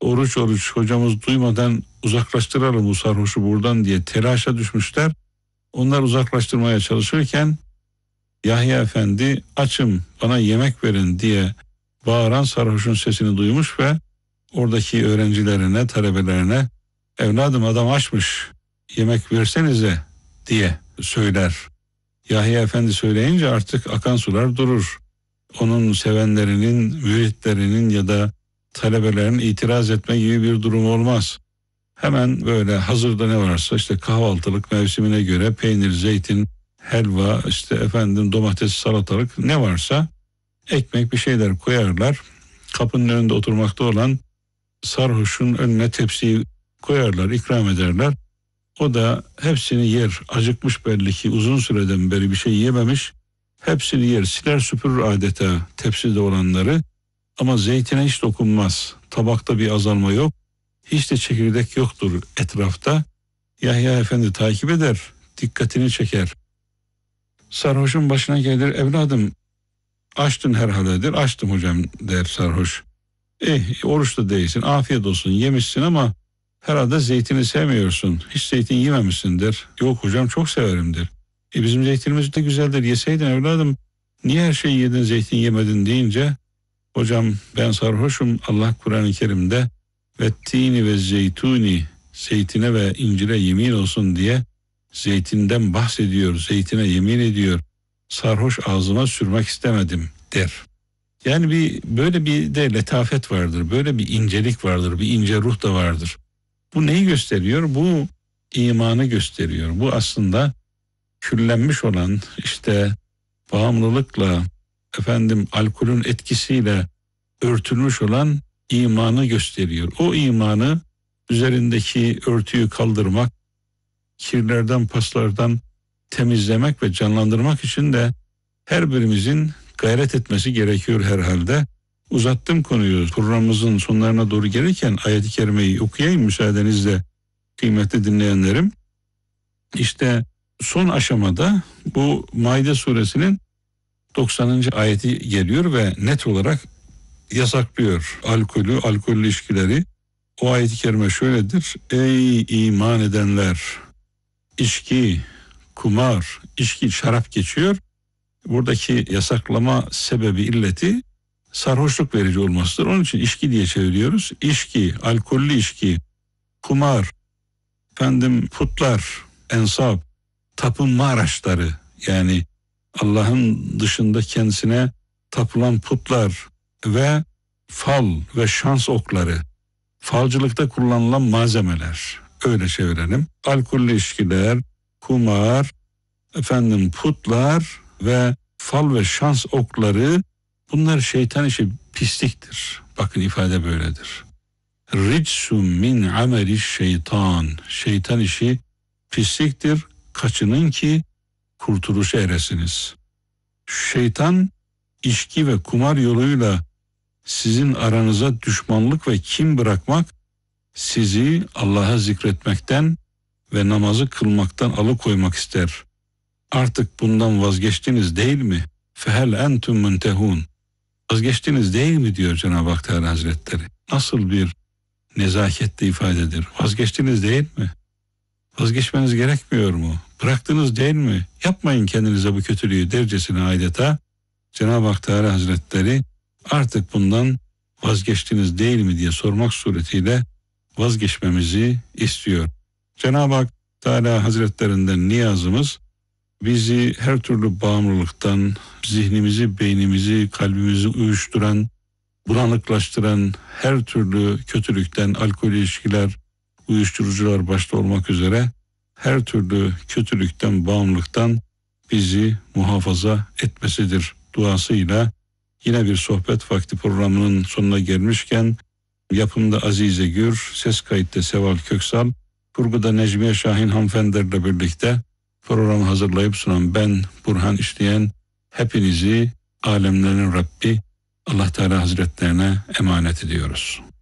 oruç hocamız duymadan uzaklaştıralım bu sarhoşu buradan diye telaşa düşmüşler. Onlar uzaklaştırmaya çalışırken Yahya Efendi açım bana yemek verin diye bağıran sarhoşun sesini duymuş ve oradaki öğrencilerine, talebelerine evladım adam açmış yemek versenize diye söyler. Yahya Efendi söyleyince artık akan sular durur. Onun sevenlerinin, müritlerinin ya da talebelerinin itiraz etme gibi bir durum olmaz. Hemen böyle hazırda ne varsa işte kahvaltılık mevsimine göre peynir, zeytin, helva, işte efendim domates, salatalık ne varsa ekmek bir şeyler koyarlar. Kapının önünde oturmakta olan sarhoşun önüne tepsiyi koyarlar, ikram ederler. O da hepsini yer. Acıkmış belli ki uzun süreden beri bir şey yememiş. Hepsini yer, siler süpürür adeta tepside olanları. Ama zeytine hiç dokunmaz. Tabakta bir azalma yok. Hiç de çekirdek yoktur etrafta. Yahya Efendi takip eder, dikkatini çeker. Sarhoşun başına gelir, evladım açtın herhaldedir. Açtım hocam der sarhoş. Oruçta değilsin, afiyet olsun, yemişsin ama herhalde zeytini sevmiyorsun. Hiç zeytin yememişsin der. Yok hocam çok severim der. Bizim zeytinimiz de güzeldir, yeseydin evladım. Niye her şeyi yedin zeytin yemedin deyince hocam ben sarhoşum, Allah Kur'an-ı Kerim'de ve tini ve zeytuni, zeytine ve incire yemin olsun diye zeytinden bahsediyor, zeytine yemin ediyor. Sarhoş ağzıma sürmek istemedim der. Yani böyle bir de letafet vardır, böyle bir incelik vardır, bir ince ruh da vardır. Bu neyi gösteriyor? Bu imanı gösteriyor. Bu aslında küllenmiş olan işte bağımlılıkla, alkolün etkisiyle örtülmüş olan imanı gösteriyor. O imanı üzerindeki örtüyü kaldırmak, kirlerden, paslardan temizlemek ve canlandırmak için de her birimizin gayret etmesi gerekiyor herhalde. Uzattım konuyu. Programımızın sonlarına doğru gelirken ayet-i kerimeyi okuyayım müsaadenizle kıymetli dinleyenlerim. İşte son aşamada bu Maide suresinin 90. ayeti geliyor ve net olarak yasaklıyor alkollü ilişkileri. O ayet-i kerime şöyledir. Ey iman edenler, içki, kumar, içki, şarap geçiyor. Buradaki yasaklama sebebi, illeti sarhoşluk verici olmasıdır. Onun için içki diye çeviriyoruz. İçki, alkollü içki, kumar, putlar, ensab, tapınma araçları, yani Allah'ın dışında kendisine tapılan putlar ve fal ve şans okları, falcılıkta kullanılan malzemeler, öyle çevirelim. Alkollü içkiler, kumar, putlar ve fal ve şans okları, bunlar şeytan işi, pisliktir. Bakın ifade böyledir. Ricsun min ameli şeytan. Şeytan işi pisliktir. Kaçının ki kurtuluşa eresiniz. Şeytan içki ve kumar yoluyla sizin aranıza düşmanlık ve kin bırakmak, sizi Allah'a zikretmekten ve namazı kılmaktan alıkoymak ister. Artık bundan vazgeçtiniz değil mi? Fehel entum muntehun. Vazgeçtiniz değil mi diyor Cenab-ı Hak Teala Hazretleri. Nasıl bir nezaketle ifadedir. Vazgeçtiniz değil mi? Vazgeçmeniz gerekmiyor mu? Bıraktınız değil mi? Yapmayın kendinize bu kötülüğü dercesine adeta Cenab-ı Hak Teala Hazretleri artık bundan vazgeçtiniz değil mi diye sormak suretiyle vazgeçmemizi istiyor. Cenab-ı Hak Teala Hazretlerinden niyazımız, bizi her türlü bağımlılıktan, zihnimizi, beynimizi, kalbimizi uyuşturan, bulanıklaştıran her türlü kötülükten, alkol ilişkiler, uyuşturucular başta olmak üzere her türlü kötülükten, bağımlılıktan bizi muhafaza etmesidir duasıyla. Yine bir sohbet vakti programının sonuna gelmişken yapımda Azize Gür, ses kayıtta Seval Köksal, kurguda Necmiye Şahin hanımefendilerle birlikte programı hazırlayıp sunan ben Burhan İşleyen, hepinizi alemlerin Rabbi Allah Teala Hazretlerine emanet ediyoruz.